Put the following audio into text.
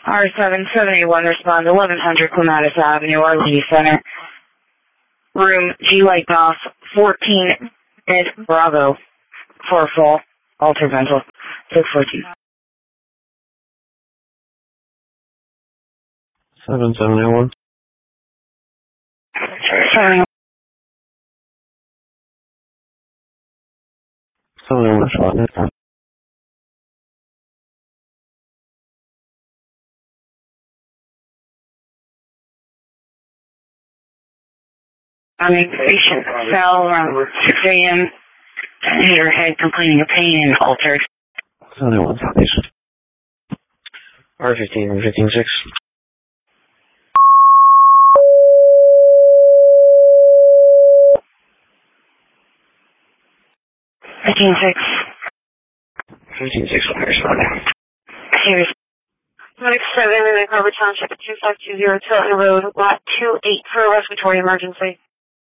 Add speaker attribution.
Speaker 1: R7781, respond 1100 Clematis Avenue, Arlene Center. Room G Light Golf 14 Ed Bravo. 4 Fall. Alter Ventral. 614.
Speaker 2: 7781. 71 shot.
Speaker 1: Patient fell around 6 a.m. and hit her head, complaining of pain and altered.
Speaker 2: 71 patient. R15, R15-6.
Speaker 1: 15-6.
Speaker 2: 15-6, responding.
Speaker 1: Serious. Medic 7 in the Carver Township at 2520 Tilton Road, lot 28 for a respiratory emergency.